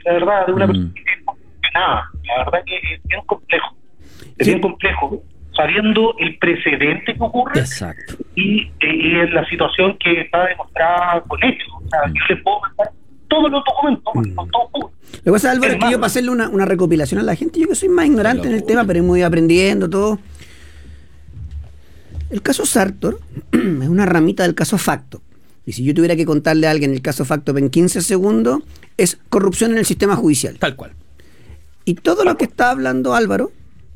de verdad, de una persona que es nada. La verdad que es bien complejo. Es bien complejo, sabiendo el precedente que ocurre. Exacto. Y en la situación que está demostrada con hechos. O sea, yo les puedo mandar todos los documentos, con todo público. Lo que pasa, Álvaro, es que yo para hacerle una recopilación a la gente, yo que soy más ignorante en el tema, pero muy aprendiendo todo. El caso Sartor es una ramita del caso Facto. Y si yo tuviera que contarle a alguien el caso Facto en 15 segundos, es corrupción en el sistema judicial. Tal cual. Y todo lo que está hablando Álvaro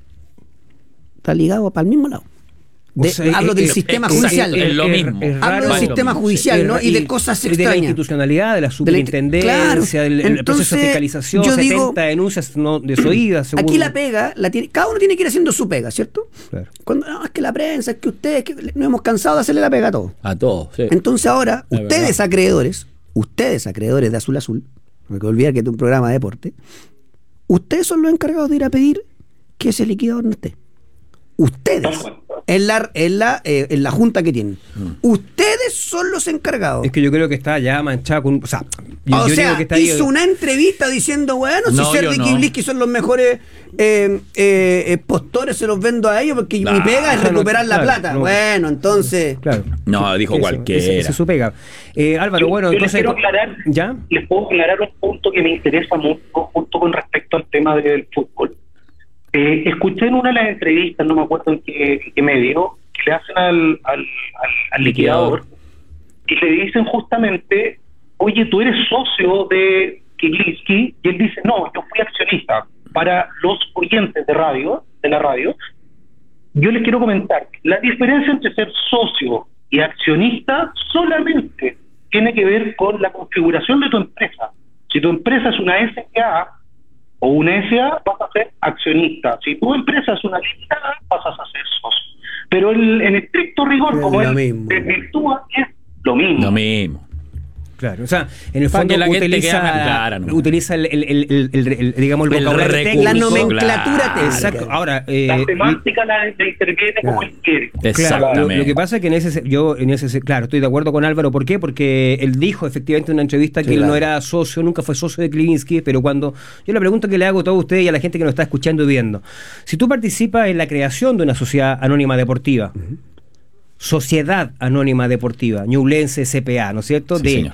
está ligado para el mismo lado. Hablo del sistema judicial. Es lo mismo. Hablo del sistema judicial, ¿no? Y de cosas extrañas. De la institucionalidad, de la superintendencia, del proceso de fiscalización, 70 denuncias no desoídas. Según... Aquí la pega, cada uno tiene que ir haciendo su pega, ¿cierto? Claro. Cuando es que la prensa, es que ustedes, que nos hemos cansado de hacerle la pega a todos. A todos, sí. Entonces ahora, ustedes acreedores de Azul Azul, no me quiero olvidar que es un programa de deporte, ustedes son los encargados de ir a pedir que ese liquidador no esté. Ustedes, en la junta que tienen. Ustedes son los encargados. Es que yo creo que está ya manchado con... yo digo que está hizo una entrevista diciendo, bueno, si Cerdik y Bliski son los mejores postores, se los vendo a ellos porque mi pega es recuperar la plata. Bueno, entonces... Claro. No, dijo cualquiera. Esa es su pega. Álvaro, bueno, yo entonces... Les puedo aclarar un punto que me interesa mucho, justo con respecto al tema del fútbol. Escuché en una de las entrevistas, no me acuerdo en qué medio, que le hacen al liquidador y le dicen justamente, oye, tú eres socio de Kiglinski, y él dice, no, yo fui accionista. Para los oyentes de la radio, yo les quiero comentar, la diferencia entre ser socio y accionista solamente tiene que ver con la configuración de tu empresa. Si tu empresa es una SA o una SA, vas a ser accionista. Si tu empresa es una limitada, pasas a ser socio. Pero en estricto rigor, como él desvirtúa, es lo mismo. Lo mismo. Claro, o sea, en el fondo utiliza digamos el vocabulario, la nomenclatura técnica. Exacto. Ahora, la semántica la interviene como él quiere. Claro, lo que pasa es que claro, estoy de acuerdo con Álvaro. ¿Por qué? Porque él dijo efectivamente en una entrevista que él no era socio, nunca fue socio de Kiglinski, pero cuando yo la pregunta que le hago a todos ustedes y a la gente que nos está escuchando y viendo, si tú participas en la creación de una sociedad anónima deportiva, Sociedad Anónima Deportiva, Ñublense S.p.A., ¿no es cierto? Sí,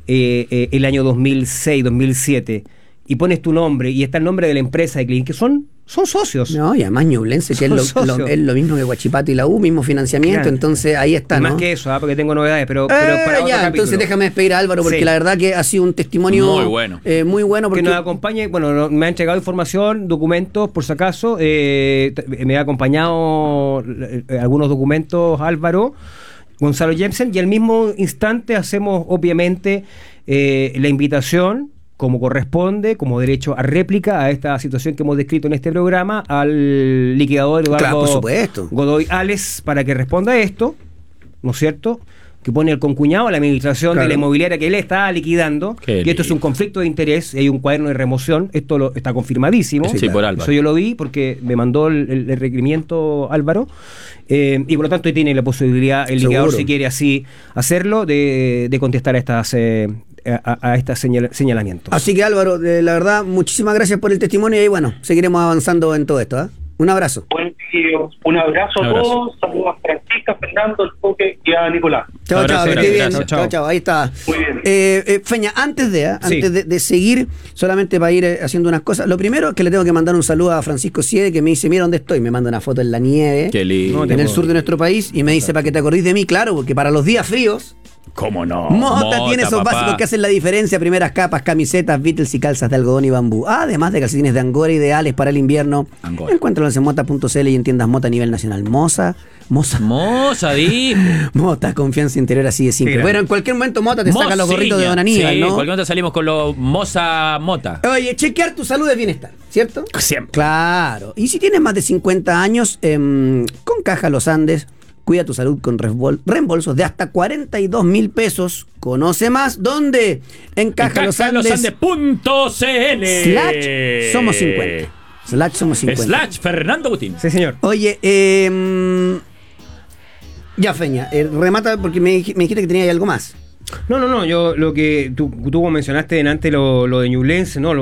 el año 2006, 2007, y pones tu nombre y está el nombre de la empresa de Kiglinski, que son socios. No, y además Ñublense, que es lo mismo que Guachipato y la U, mismo financiamiento, claro. Entonces ahí está, ¿no? Más que eso, porque tengo novedades, pero para otro capítulo. Entonces déjame despedir a Álvaro, porque la verdad que ha sido un testimonio muy bueno porque que nos acompaña, bueno, me ha entregado información, documentos, por si acaso, me ha acompañado algunos documentos Álvaro Gonzalo Jensen, y al mismo instante hacemos obviamente la invitación, como corresponde, como derecho a réplica a esta situación que hemos descrito en este programa, al liquidador Eduardo Godoy Ales, para que responda a esto, ¿no es cierto?, que pone el concuñado a la administración de la inmobiliaria que él está liquidando, y esto es un conflicto de interés, hay un cuaderno de remoción, esto está confirmadísimo, por Álvaro. Eso yo lo vi porque me mandó el requerimiento Álvaro, y por lo tanto tiene la posibilidad el liquidador, si quiere así hacerlo, de contestar a estas señalamientos. Así que Álvaro, la verdad, muchísimas gracias por el testimonio y bueno, seguiremos avanzando en todo esto. Un abrazo. Un abrazo a todos. Saludos a Francisca, Fernando, el Coque y a Nicolás. Chao, chao. Ahí está. Muy bien. Feña, antes de seguir, solamente para ir haciendo unas cosas, lo primero es que le tengo que mandar un saludo a Francisco Siede, que me dice, mira dónde estoy, me manda una foto en la nieve, en el sur de nuestro país, y me dice, para que te acordéis de mí, claro, porque para los días fríos, ¿cómo no? Mota tiene esos básicos que hacen la diferencia: primeras capas, camisetas, Beatles y calzas de algodón y bambú. Además de calcetines de Angora ideales para el invierno. Encuéntralos en mota.cl y en tiendas Mota a nivel nacional. Moza, dijo. Mota, confianza interior, así de simple. Bueno, en cualquier momento Mota te saca los gorritos de Don Aníbal, ¿no? En cualquier momento salimos con los Mota. Oye, chequear tu salud de bienestar, ¿cierto? Siempre. Claro. Y si tienes más de 50 años, con Caja Los Andes, cuida tu salud con reembolsos de hasta 42.000 pesos. Conoce más, ¿dónde? En CajaLosAndes.cl /somos50 Fernando Butín. Sí, señor. Oye, ya, Feña, remata porque me dijiste que tenía algo más. No, yo lo que tú mencionaste antes, lo de Ñublense, ¿no?